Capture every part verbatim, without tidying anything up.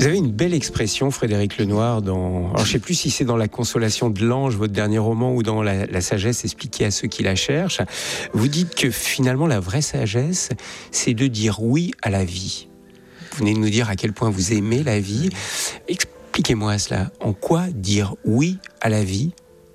Vous avez une belle expression, Frédéric Lenoir, dans... Alors, je ne sais plus si c'est dans La Consolation de l'Ange, votre dernier roman, ou dans La, la sagesse expliquée à ceux qui la cherchent. Vous dites que finalement, la vraie sagesse, c'est de dire oui à la vie. Vous venez de nous dire à quel point vous aimez la vie. Expliquez-moi cela. En quoi dire oui à la vie,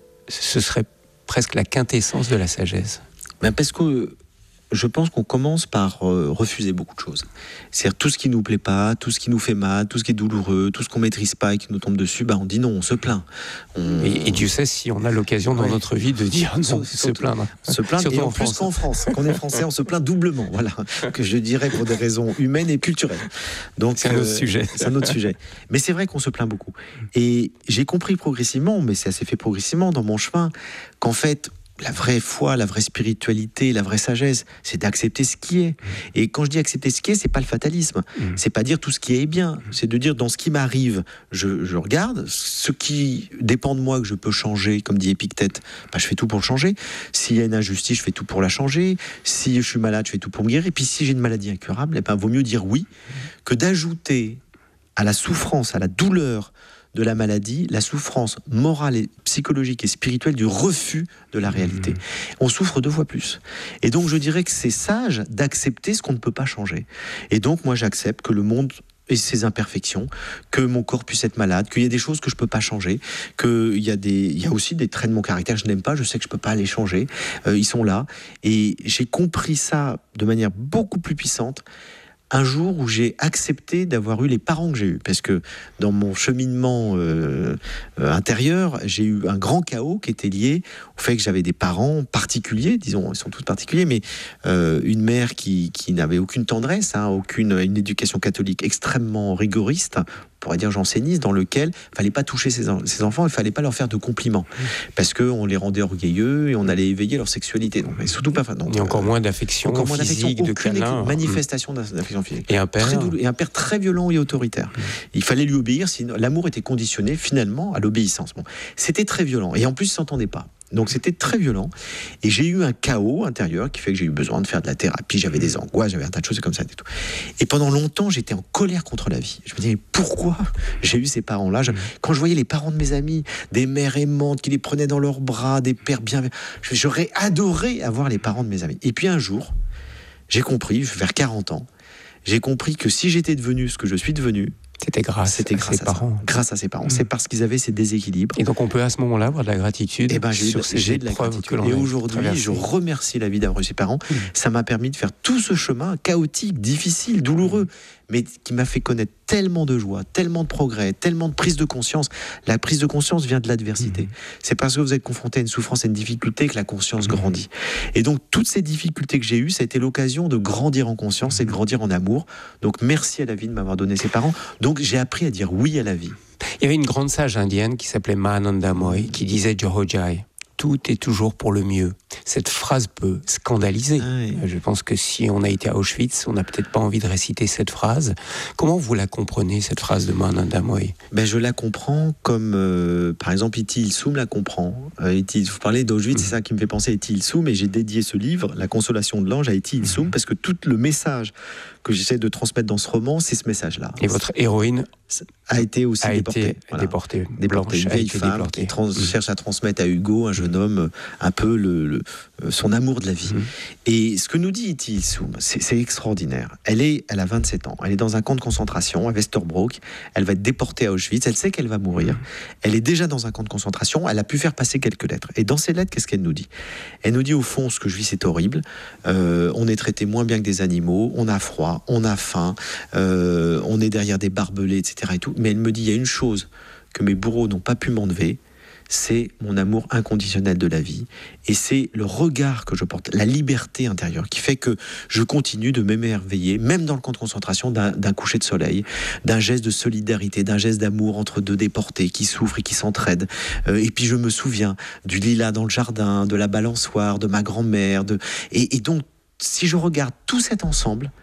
ce serait presque la quintessence de la sagesse? Ben parce que je pense qu'on commence par euh, refuser beaucoup de choses. C'est-à-dire tout ce qui nous plaît pas, tout ce qui nous fait mal, tout ce qui est douloureux, tout ce qu'on maîtrise pas et qui nous tombe dessus, ben on dit non, on se plaint. On... Et, et Dieu sait si on a l'occasion dans ouais. notre vie de dire non, se, se plaindre. Se plaindre, surtout et en, en plus qu'en France. Quand on est français, on se plaint doublement. Voilà, que je dirais pour des raisons humaines et culturelles. Donc c'est un autre euh, sujet. C'est un autre sujet. Mais c'est vrai qu'on se plaint beaucoup. Et j'ai compris progressivement, mais ça s'est fait progressivement dans mon chemin, qu'en fait, la vraie foi, la vraie spiritualité, la vraie sagesse, c'est d'accepter ce qui est. Et quand je dis accepter ce qui est, c'est pas le fatalisme. Mmh. C'est pas dire tout ce qui est bien. C'est de dire dans ce qui m'arrive, je, je regarde ce qui dépend de moi que je peux changer, comme dit Épictète. Bah, je fais tout pour le changer. S'il y a une injustice, je fais tout pour la changer. Si je suis malade, je fais tout pour me guérir. Et puis si j'ai une maladie incurable, eh ben, vaut mieux dire oui que d'ajouter à la souffrance, à la douleur de la maladie, la souffrance morale et psychologique et spirituelle du refus de la réalité. Mmh. On souffre deux fois plus. Et donc je dirais que c'est sage d'accepter ce qu'on ne peut pas changer. Et donc moi j'accepte que le monde ait ses imperfections, que mon corps puisse être malade, qu'il y a des choses que je ne peux pas changer, qu'il y a, des, il y a aussi des traits de mon caractère que je n'aime pas, je sais que je ne peux pas les changer, euh, ils sont là. Et j'ai compris ça de manière beaucoup plus puissante un jour où j'ai accepté d'avoir eu les parents que j'ai eus. Parce que dans mon cheminement euh, euh, intérieur, j'ai eu un grand chaos qui était lié au fait que j'avais des parents particuliers, disons, ils sont tous particuliers, mais euh, une mère qui, qui n'avait aucune tendresse, hein, aucune, une éducation catholique extrêmement rigoriste, on pourrait dire janséniste, dans lequel il ne fallait pas toucher ses, ses enfants, il ne fallait pas leur faire de compliments, mmh. parce qu'on les rendait orgueilleux et on allait éveiller leur sexualité. Donc, mais surtout pas, donc, et encore euh, moins d'affection encore moins physique, de câlin. Manifestation mmh. d'affection physique. Et un père très douleux, et un père très violent et autoritaire. Mmh. Il fallait lui obéir, sinon l'amour était conditionné finalement à l'obéissance. Bon. C'était très violent, et en plus ils ne s'entendaient pas. Donc c'était très violent, et j'ai eu un chaos intérieur qui fait que j'ai eu besoin de faire de la thérapie, j'avais des angoisses, j'avais un tas de choses comme ça et tout. Et pendant longtemps j'étais en colère contre la vie. Je me disais pourquoi j'ai eu ces parents-là. je, Quand je voyais les parents de mes amis, des mères aimantes qui les prenaient dans leurs bras, des pères bienveillants, j'aurais adoré avoir les parents de mes amis. Et puis un jour, j'ai compris, vers quarante ans, j'ai compris que si j'étais devenu ce que je suis devenu, C'était grâce, C'était grâce à ses à parents. Ça. Grâce à ses parents. Mmh. C'est parce qu'ils avaient ces déséquilibres. Et donc on peut à ce moment-là avoir de la gratitude. Et ben j'ai sur de, ces j'ai de la gratitude. Et aujourd'hui, je remercie la vie d'avoir eu ses parents. Mmh. Ça m'a permis de faire tout ce chemin chaotique, difficile, douloureux, mmh. mais qui m'a fait connaître tellement de joie, tellement de progrès, tellement de prise de conscience. La prise de conscience vient de l'adversité. Mmh. C'est parce que vous êtes confronté à une souffrance, à une difficulté que la conscience mmh. grandit. Et donc toutes ces difficultés que j'ai eues, ça a été l'occasion de grandir en conscience mmh. et de grandir en amour. Donc merci à la vie de m'avoir donné ses parents. Donc j'ai appris à dire oui à la vie. Il y avait une grande sage indienne qui s'appelait Mahananda Moy qui disait Johojai, tout est toujours pour le mieux. Cette phrase peut scandaliser. Ah oui. Je pense que si on a été à Auschwitz, on n'a peut-être pas envie de réciter cette phrase. Comment vous la comprenez, cette phrase de Mahananda Moy ? Ben, je la comprends comme, euh, par exemple, Iti Ilsoum la comprend. Euh, Iti, vous parlez d'Auschwitz, mmh. c'est ça qui me fait penser à Iti Ilsoum, et j'ai dédié ce livre, La Consolation de l'Ange, à Iti Ilsoum, mmh. parce que tout le message que j'essaie de transmettre dans ce roman, c'est ce message-là. Et votre héroïne a été aussi a déportée. Été voilà. déportée. Déportée. Une vieille femme déportée. qui trans- mmh. cherche à transmettre à Hugo, un jeune homme, un peu le, le, son amour de la vie. Mmh. Et ce que nous dit Iti Ilsoum, c'est, c'est extraordinaire. Elle, est, elle a vingt-sept ans, elle est dans un camp de concentration à Westerbroek, elle va être déportée à Auschwitz, elle sait qu'elle va mourir, mmh. elle est déjà dans un camp de concentration, elle a pu faire passer quelques lettres. Et dans ces lettres, qu'est-ce qu'elle nous dit ? Elle nous dit au fond, ce que je vis, c'est horrible, euh, on est traité moins bien que des animaux, on a froid, on a faim, euh, on est derrière des barbelés, et cetera. Et tout. Mais elle me dit, il y a une chose que mes bourreaux n'ont pas pu m'enlever, c'est mon amour inconditionnel de la vie. Et c'est le regard que je porte, la liberté intérieure, qui fait que je continue de m'émerveiller, même dans le camp de concentration, d'un, d'un coucher de soleil, d'un geste de solidarité, d'un geste d'amour entre deux déportés qui souffrent et qui s'entraident. Euh, et puis je me souviens du lilas dans le jardin, de la balançoire, de ma grand-mère. De... Et, et donc, si je regarde tout cet ensemble,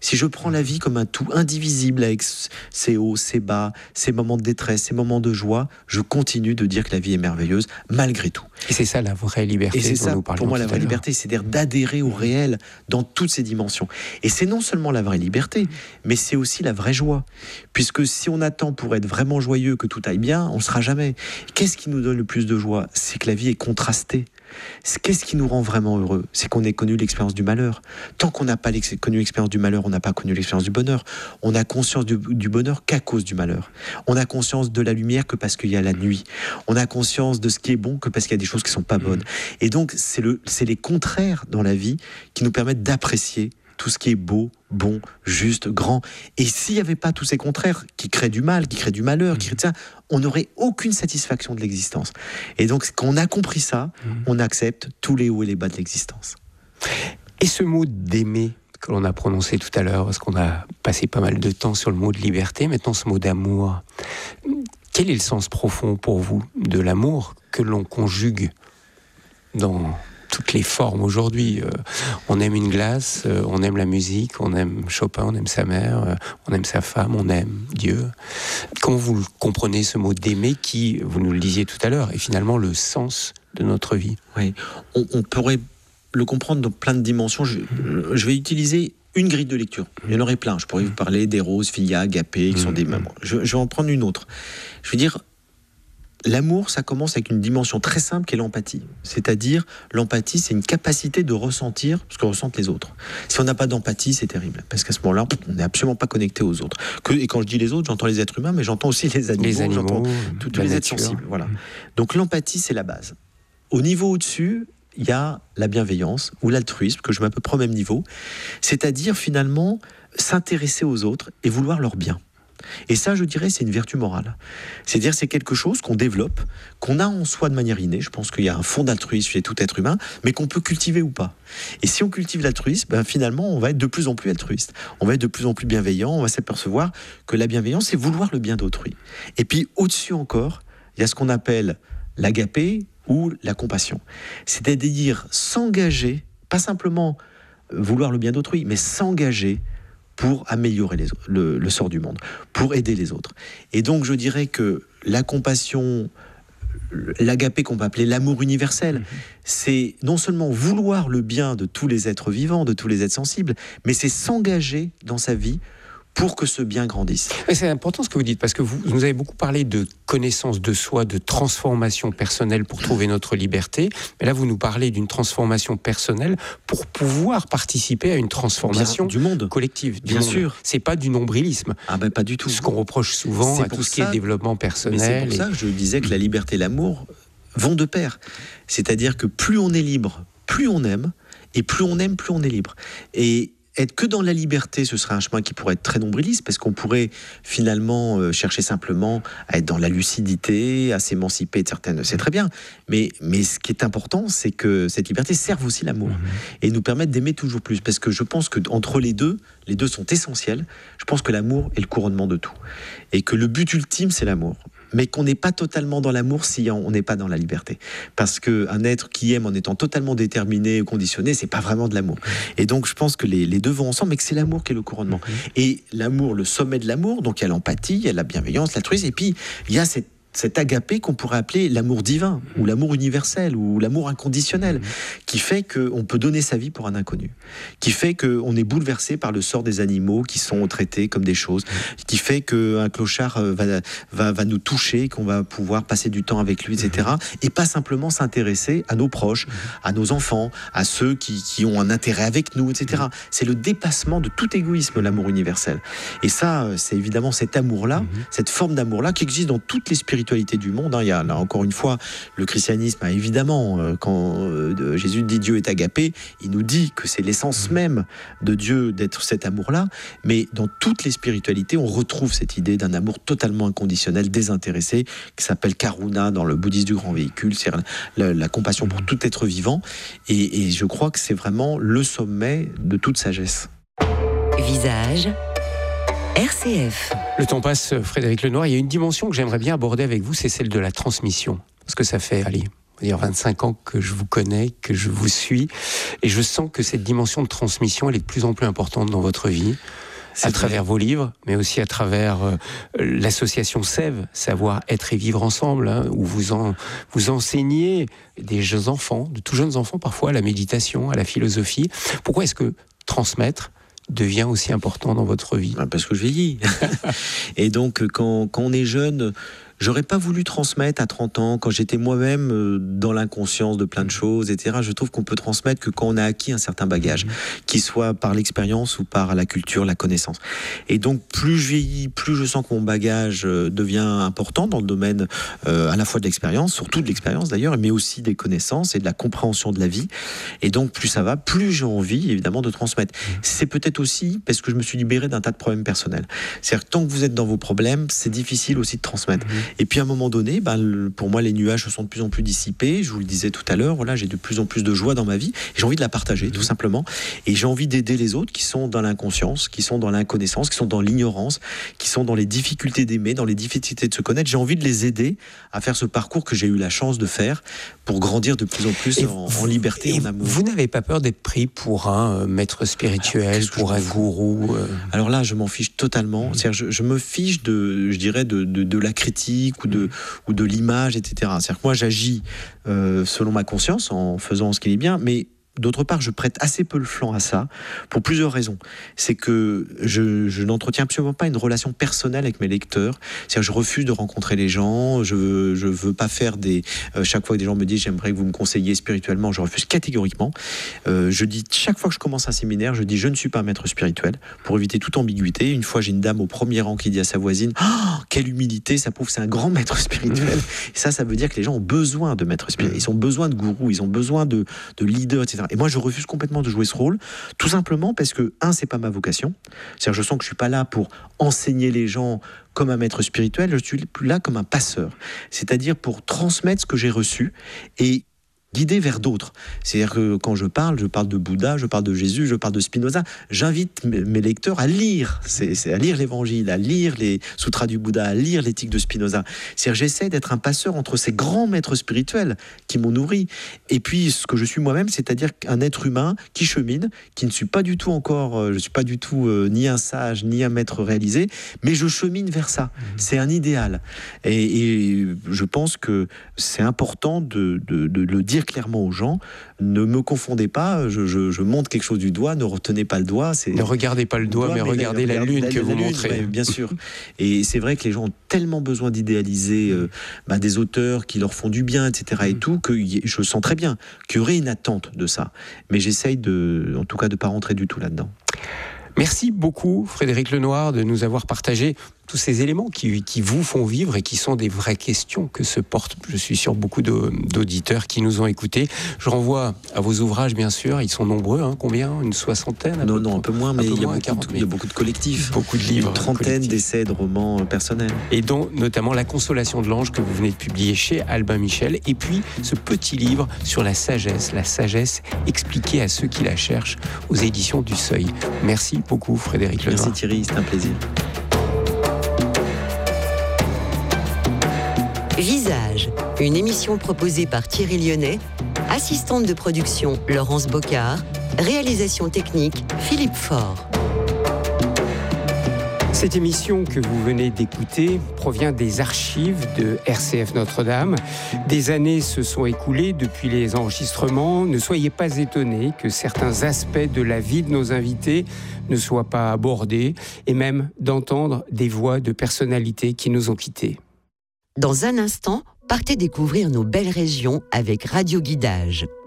si je prends la vie comme un tout indivisible avec ses hauts, ses bas, ses moments de détresse, ses moments de joie, je continue de dire que la vie est merveilleuse malgré tout. Et c'est ça la vraie liberté. Et c'est ça, nous pour moi, la vraie liberté, c'est-à-dire d'adhérer au réel dans toutes ses dimensions. Et c'est non seulement la vraie liberté, mais c'est aussi la vraie joie. Puisque si on attend pour être vraiment joyeux que tout aille bien, on ne sera jamais. Qu'est-ce qui nous donne le plus de joie ? C'est que la vie est contrastée. Qu'est-ce qui nous rend vraiment heureux ? C'est qu'on ait connu l'expérience du malheur. Tant qu'on n'a pas l'ex- connu l'expérience du malheur, on n'a pas connu l'expérience du bonheur. On a conscience du, du bonheur qu'à cause du malheur. On a conscience de la lumière que parce qu'il y a la nuit. On a conscience de ce qui est bon que parce qu'il y a des choses qui ne sont pas bonnes. Et donc, c'est, le, c'est les contraires dans la vie qui nous permettent d'apprécier tout ce qui est beau, bon, juste, grand. Et s'il n'y avait pas tous ces contraires qui créent du mal, qui créent du malheur, qui créent ça, on n'aurait aucune satisfaction de l'existence. Et donc, quand on a compris ça, on accepte tous les hauts et les bas de l'existence. Et ce mot d'aimer que l'on a prononcé tout à l'heure, parce qu'on a passé pas mal de temps sur le mot de liberté, maintenant ce mot d'amour, quel est le sens profond pour vous de l'amour que l'on conjugue dans toutes les formes aujourd'hui? euh, On aime une glace, euh, on aime la musique, on aime Chopin, on aime sa mère, euh, on aime sa femme, on aime Dieu. Comment vous comprenez ce mot d'aimer qui, vous nous le disiez tout à l'heure, est finalement le sens de notre vie? Oui, on, on pourrait le comprendre dans plein de dimensions. Je, je vais utiliser une grille de lecture. Il y en aurait plein. Je pourrais vous parler d'Eros, Philia, Agapé, qui sont des mêmes. Je, je vais en prendre une autre. Je veux dire, l'amour, ça commence avec une dimension très simple qui est l'empathie. C'est-à-dire, l'empathie, c'est une capacité de ressentir ce que ressentent les autres. Si on n'a pas d'empathie, c'est terrible. Parce qu'à ce moment-là, on n'est absolument pas connecté aux autres. Que, et quand je dis les autres, j'entends les êtres humains, mais j'entends aussi les animaux. Les animaux, j'entends tous, tous les êtres sensibles. Voilà. Donc l'empathie, c'est la base. Au niveau au-dessus, il y a la bienveillance ou l'altruisme, que je mets à peu près au même niveau. C'est-à-dire, finalement, s'intéresser aux autres et vouloir leur bien. Et ça, je dirais, c'est une vertu morale. C'est-à-dire, c'est quelque chose qu'on développe, qu'on a en soi de manière innée. Je pense qu'il y a un fond d'altruisme chez tout être humain, mais qu'on peut cultiver ou pas. Et si on cultive l'altruisme, ben finalement, on va être de plus en plus altruiste. On va être de plus en plus bienveillant. On va s'apercevoir que la bienveillance, c'est vouloir le bien d'autrui. Et puis, au-dessus encore, il y a ce qu'on appelle l'agapé ou la compassion. C'est-à-dire s'engager, pas simplement vouloir le bien d'autrui, mais s'engager pour améliorer les, le, le sort du monde, pour aider les autres. Et donc je dirais que la compassion, l'agapé qu'on peut appeler l'amour universel, mmh. c'est non seulement vouloir le bien de tous les êtres vivants, de tous les êtres sensibles, mais c'est s'engager dans sa vie pour que ce bien grandisse. Mais c'est important ce que vous dites, parce que vous, vous avez beaucoup parlé de connaissance de soi, de transformation personnelle pour trouver notre liberté. Mais là, vous nous parlez d'une transformation personnelle pour pouvoir participer à une transformation bien, du monde collective. Du bien monde. sûr. C'est pas du nombrilisme. Ah ben pas du tout. Ce qu'on reproche souvent à tout ce qui est développement personnel. Mais c'est pour et... ça que je disais que la liberté et l'amour vont de pair. C'est-à-dire que plus on est libre, plus on aime, et plus on aime, plus on est libre. Et être que dans la liberté, ce serait un chemin qui pourrait être très nombriliste, parce qu'on pourrait finalement euh, chercher simplement à être dans la lucidité, à s'émanciper de certaines... C'est très bien, mais, mais ce qui est important, c'est que cette liberté serve aussi l'amour, mmh. et nous permette d'aimer toujours plus, parce que je pense qu'entre les deux, les deux sont essentiels. Je pense que l'amour est le couronnement de tout, et que le but ultime, c'est l'amour. Mais qu'on n'est pas totalement dans l'amour si on n'est pas dans la liberté. Parce qu'un être qui aime en étant totalement déterminé ou conditionné, c'est pas vraiment de l'amour. Et donc je pense que les, les deux vont ensemble, mais que c'est l'amour qui est le couronnement. Et l'amour, le sommet de l'amour, donc il y a l'empathie, il y a la bienveillance, l'altruisme, et puis il y a cette cet agapé qu'on pourrait appeler l'amour divin, ou l'amour universel, ou l'amour inconditionnel, qui fait qu'on peut donner sa vie pour un inconnu, qui fait qu'on est bouleversé par le sort des animaux qui sont traités comme des choses, qui fait qu'un clochard va, va, va nous toucher, qu'on va pouvoir passer du temps avec lui, et cetera, et pas simplement s'intéresser à nos proches, à nos enfants, à ceux qui, qui ont un intérêt avec nous, et cetera. C'est le dépassement de tout égoïsme, l'amour universel. Et ça, c'est évidemment cet amour-là, cette forme d'amour-là qui existe dans toutes les spiritualités du monde. Il y a là encore une fois, le christianisme a évidemment, quand Jésus dit Dieu est agapé, il nous dit que c'est l'essence même de Dieu d'être cet amour-là, mais dans toutes les spiritualités, on retrouve cette idée d'un amour totalement inconditionnel, désintéressé, qui s'appelle Karuna dans le bouddhisme du grand véhicule, c'est la, la compassion pour tout être vivant, et, et je crois que c'est vraiment le sommet de toute sagesse. Visage R C F. Le temps passe, Frédéric Lenoir. Il y a une dimension que j'aimerais bien aborder avec vous, c'est celle de la transmission. Ce que ça fait, allez, Il y a vingt-cinq ans que je vous connais, que je vous suis, et je sens que cette dimension de transmission, elle est de plus en plus importante dans votre vie. C'est à vrai. Travers vos livres, mais aussi à travers euh, l'association Sève, Savoir être et vivre ensemble, hein, où vous, en, vous enseignez des jeunes enfants, de tout jeunes enfants parfois, à la méditation, à la philosophie. Pourquoi est-ce que transmettre devient aussi important dans votre vie ? Parce que je vieillis. Et donc, quand, quand on est jeune... J'aurais pas voulu transmettre à trente ans, quand j'étais moi-même dans l'inconscience de plein de choses, et cetera. Je trouve qu'on peut transmettre que quand on a acquis un certain bagage, mmh. qu'il soit par l'expérience ou par la culture, la connaissance. Et donc, plus je vieillis, plus je sens que mon bagage devient important dans le domaine euh, à la fois de l'expérience, surtout de l'expérience d'ailleurs, mais aussi des connaissances et de la compréhension de la vie. Et donc, plus ça va, plus j'ai envie, évidemment, de transmettre. Mmh. C'est peut-être aussi parce que je me suis libéré d'un tas de problèmes personnels. C'est-à-dire que tant que vous êtes dans vos problèmes, c'est difficile aussi de transmettre. Mmh. Et puis à un moment donné, ben, pour moi, les nuages se sont de plus en plus dissipés. Je vous le disais tout à l'heure, voilà, j'ai de plus en plus de joie dans ma vie. Et j'ai envie de la partager, mmh. tout simplement. Et j'ai envie d'aider les autres qui sont dans l'inconscience, qui sont dans l'inconnaissance, qui sont dans l'ignorance, qui sont dans les difficultés d'aimer, dans les difficultés de se connaître. J'ai envie de les aider à faire ce parcours que j'ai eu la chance de faire pour grandir de plus en plus en, vous, en liberté, en amour. Vous n'avez pas peur d'être pris pour un euh, maître spirituel, alors, pour un gourou euh... Alors là, je m'en fiche totalement. Mmh. C'est-à-dire, je, je me fiche de, je dirais, de, de, de la critique ou de, ou de l'image, et cetera. C'est-à-dire que moi, j'agis euh, selon ma conscience, en faisant ce qui est bien, mais d'autre part, je prête assez peu le flanc à ça, pour plusieurs raisons. C'est que je, je n'entretiens absolument pas une relation personnelle avec mes lecteurs. C'est-à-dire que je refuse de rencontrer les gens, je veux, je veux pas faire des... Euh, chaque fois que des gens me disent « j'aimerais que vous me conseilliez spirituellement », je refuse catégoriquement. Euh, je dis, chaque fois que je commence un séminaire, je dis « je ne suis pas un maître spirituel », pour éviter toute ambiguïté. Une fois, j'ai une dame au premier rang qui dit à sa voisine « oh, quelle humilité, ça prouve que c'est un grand maître spirituel ». Et ça, ça veut dire que les gens ont besoin de maîtres spirituels, ils ont besoin de gourous, ils ont besoin de, de leaders, et cetera. Et moi, je refuse complètement de jouer ce rôle, tout simplement parce que, un, c'est pas ma vocation. C'est-à-dire, je sens que je suis pas là pour enseigner les gens comme un maître spirituel, je suis là comme un passeur. C'est-à-dire pour transmettre ce que j'ai reçu et guider vers d'autres. C'est-à-dire que quand je parle, je parle de Bouddha, je parle de Jésus, je parle de Spinoza. J'invite mes lecteurs à lire, c'est, c'est à lire l'Évangile, à lire les sutras du Bouddha, à lire l'éthique de Spinoza. C'est-à-dire j'essaie d'être un passeur entre ces grands maîtres spirituels qui m'ont nourri et puis ce que je suis moi-même, c'est-à-dire un être humain qui chemine, qui ne suis pas du tout encore, je suis pas du tout euh, ni un sage, ni un maître réalisé, mais je chemine vers ça. Mmh. C'est un idéal. Et, et je pense que c'est important de, de, de le dire clairement aux gens, ne me confondez pas, je, je, je montre quelque chose du doigt, ne retenez pas le doigt. C'est... Ne regardez pas le doigt, doigt mais, mais regardez la, la lune la, que la, vous la lune, montrez. Ouais, bien sûr. Et c'est vrai que les gens ont tellement besoin d'idéaliser euh, bah, des auteurs qui leur font du bien, et cetera. Et tout, que je sens très bien qu'il y aurait une attente de ça. Mais j'essaye de, en tout cas, de ne pas rentrer du tout là-dedans. Merci beaucoup, Frédéric Lenoir, de nous avoir partagé tous ces éléments qui, qui vous font vivre et qui sont des vraies questions que se portent, je suis sûr, beaucoup de, d'auditeurs qui nous ont écoutés. Je renvoie à vos ouvrages, bien sûr. Ils sont nombreux, hein. Combien ? Une soixantaine ? Non, non, un peu moins, mais il y, il y a beaucoup de collectifs. Beaucoup de livres. Une trentaine d'essais, de romans personnels. Et dont notamment La Consolation de l'Ange que vous venez de publier chez Albin Michel. Et puis ce petit livre sur la sagesse, la sagesse expliquée à ceux qui la cherchent aux éditions du Seuil. Merci beaucoup, Frédéric Lenoir. Merci Thierry, c'est un plaisir. Visage, une émission proposée par Thierry Lyonnais, assistante de production Laurence Bocard, réalisation technique Philippe Faure. Cette émission que vous venez d'écouter provient des archives de R C F Notre-Dame. Des années se sont écoulées depuis les enregistrements. Ne soyez pas étonnés que certains aspects de la vie de nos invités ne soient pas abordés et même d'entendre des voix de personnalités qui nous ont quittés. Dans un instant, partez découvrir nos belles régions avec Radio Guidage.